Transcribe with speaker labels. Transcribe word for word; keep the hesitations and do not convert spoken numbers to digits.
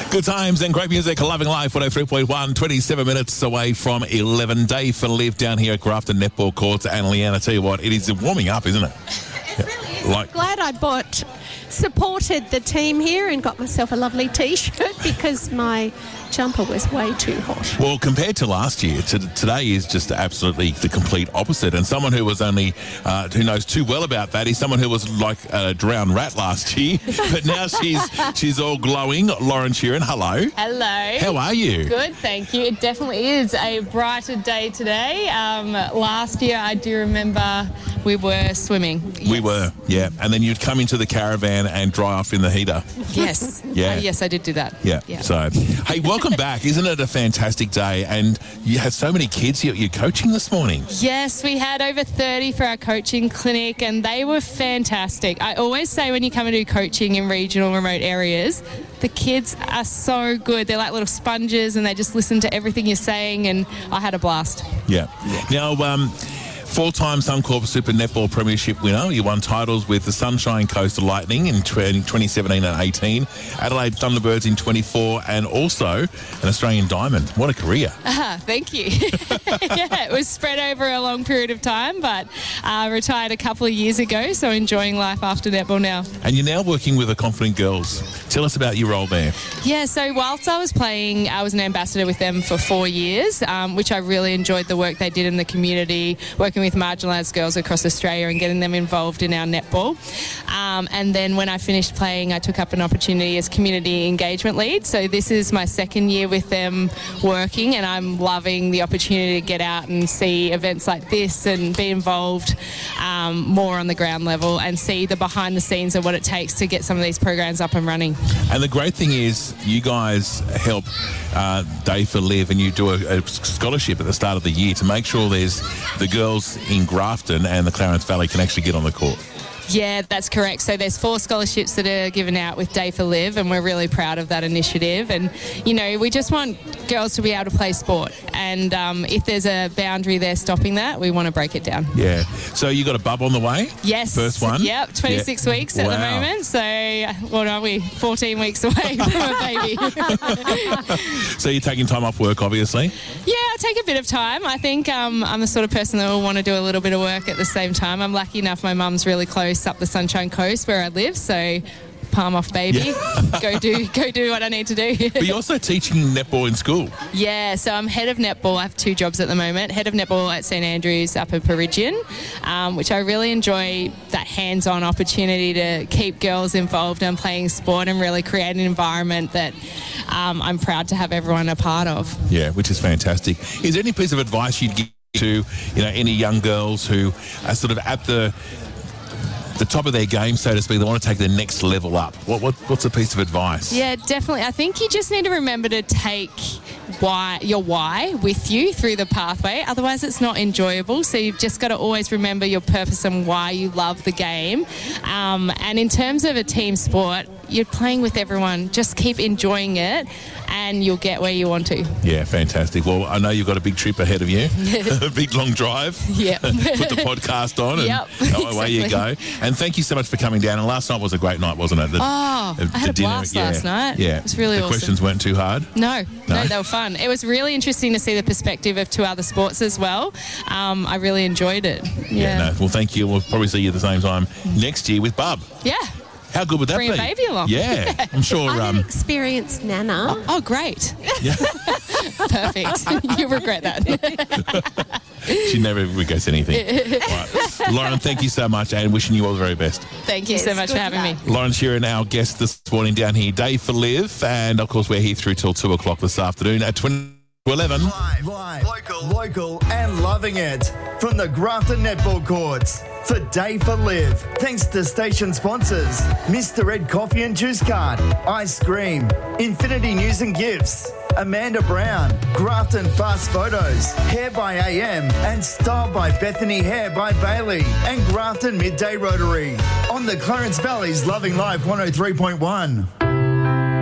Speaker 1: Good times and great music. Loving Life, one oh three point one, twenty-seven minutes away from eleven. Day for Live down here at Grafton Netball Courts. And Leanne, I tell you what, it is warming up, isn't it?
Speaker 2: It really is.
Speaker 1: Like-
Speaker 2: I'm glad I bought, supported the team here and got myself a lovely T-shirt because my jumper was way too hot.
Speaker 1: Well, compared to last year, to, today is just absolutely the complete opposite. And someone who was only, uh, who knows too well about that is someone who was like a drowned rat last year. But now she's she's all glowing. Lauren Sheeran, hello.
Speaker 3: Hello.
Speaker 1: How are you?
Speaker 3: Good, thank you. It definitely is a brighter day today. Um, last year, I do remember we were swimming.
Speaker 1: We
Speaker 3: Yes.
Speaker 1: were, yeah. And then you'd come into the caravan and dry off in the heater.
Speaker 3: Yes.
Speaker 1: Yeah.
Speaker 3: Uh, yes, I did do that.
Speaker 1: Yeah.
Speaker 3: Yeah.
Speaker 1: So, hey, welcome back. Isn't it a fantastic day? And you had so many kids you're, you're coaching this morning.
Speaker 3: Yes, we had over thirty for our coaching clinic and they were fantastic. I always say when you come and do coaching in regional remote areas, the kids are so good. They're like little sponges and they just listen to everything you're saying, and I had a blast.
Speaker 1: Yeah. Now, um, four-time Suncorp Super Netball Premiership winner. You won titles with the Sunshine Coast Lightning in twenty seventeen and eighteen, Adelaide Thunderbirds in twenty-four, and also an Australian Diamond. What a career.
Speaker 3: Ah, thank you. Yeah, it was spread over a long period of time, but uh, retired a couple of years ago, so enjoying life after netball now.
Speaker 1: And you're now working with the Confident Girls. Tell us about your role there.
Speaker 3: Yeah, so whilst I was playing, I was an ambassador with them for four years, um, which I really enjoyed the work they did in the community, working with marginalised girls across Australia and getting them involved in our netball. Um, and then when I finished playing, I took up an opportunity as community engagement lead. So this is my second year with them working, and I'm loving the opportunity to get out and see events like this and be involved um, more on the ground level and see the behind the scenes of what it takes to get some of these programs up and running.
Speaker 1: And the great thing is you guys help uh, Day for Live, and you do a, a scholarship at the start of the year to make sure there's the girls in Grafton and the Clarence Valley can actually get on the court.
Speaker 3: Yeah, that's correct. So there's four scholarships that are given out with Day for Live, and we're really proud of that initiative. And, you know, we just want girls to be able to play sport. And um, if there's a boundary there stopping that, we want to break it down.
Speaker 1: Yeah. So you got a bub on the way?
Speaker 3: Yes.
Speaker 1: First one?
Speaker 3: Yep, twenty-six
Speaker 1: Yeah.
Speaker 3: weeks at
Speaker 1: Wow.
Speaker 3: the moment. So, what are we? fourteen weeks away from a baby.
Speaker 1: So you're taking time off work, obviously?
Speaker 3: Yeah, I take a bit of time. I think um, I'm the sort of person that will want to do a little bit of work at the same time. I'm lucky enough my mum's really close up the Sunshine Coast where I live, so palm off baby,
Speaker 1: Yeah.
Speaker 3: go do go do what I need to do.
Speaker 1: But you're also teaching netball in school.
Speaker 3: Yeah, so I'm head of netball. I have two jobs at the moment. Head of netball at St Andrews up in Perigian, um, which I really enjoy, that hands-on opportunity to keep girls involved in playing sport and really create an environment that um, I'm proud to have everyone a part of.
Speaker 1: Yeah, which is fantastic. Is there any piece of advice you'd give to, you know, any young girls who are sort of at the the top of their game, so to speak? They want to take the next level up. What, what what's a piece of advice?
Speaker 3: Yeah, definitely. I think you just need to remember to take why your why with you through the pathway. Otherwise, it's not enjoyable. So you've just got to always remember your purpose and why you love the game. Um, and in terms of a team sport, you're playing with everyone. Just keep enjoying it and you'll get where you want to.
Speaker 1: Yeah, fantastic. Well, I know you've got a big trip ahead of you, a big long drive.
Speaker 3: Yep.
Speaker 1: Put the podcast on and
Speaker 3: Yep,
Speaker 1: away you go. And thank you so much for coming down. And last night was a great night, wasn't it? The,
Speaker 3: Oh, I had a blast last night.
Speaker 1: Yeah.
Speaker 3: It was really
Speaker 1: the
Speaker 3: awesome.
Speaker 1: questions weren't too hard?
Speaker 3: No, no,
Speaker 1: No?
Speaker 3: they were fun. It was really interesting to see the perspective of two other sports as well. Um, I really enjoyed it. Yeah.
Speaker 1: No. Well, thank you. We'll probably see you at the same time next year with Bub.
Speaker 3: Yeah.
Speaker 1: How good would that
Speaker 3: Bring
Speaker 1: be?
Speaker 3: a baby along.
Speaker 1: Yeah, I'm sure.
Speaker 2: I'm
Speaker 1: Um,
Speaker 2: an experienced nana.
Speaker 3: Oh, great.
Speaker 1: yeah.
Speaker 3: Perfect. You regret that.
Speaker 1: She never regrets anything. Right. Lauren, thank you so much, and wishing you all the very best.
Speaker 3: Thank you
Speaker 2: Yes,
Speaker 3: so much
Speaker 2: good
Speaker 3: for having
Speaker 2: luck.
Speaker 3: me.
Speaker 1: Lauren Sheeran, our guest this morning down here, Day for Live, and of course we're here through till two o'clock this afternoon at twenty to eleven.
Speaker 4: Live, live, local, local, and loving it from the Grafton Netball Courts for Day for Live. Thanks to station sponsors Mister Ed Coffee and Juice Cart, Ice Cream, Infinity News and Gifts, Amanda Brown, Grafton Fast Photos, Hair by A M, and Style by Bethany Hair by Bailey, and Grafton Midday Rotary on the Clarence Valley's Loving Life one oh three point one.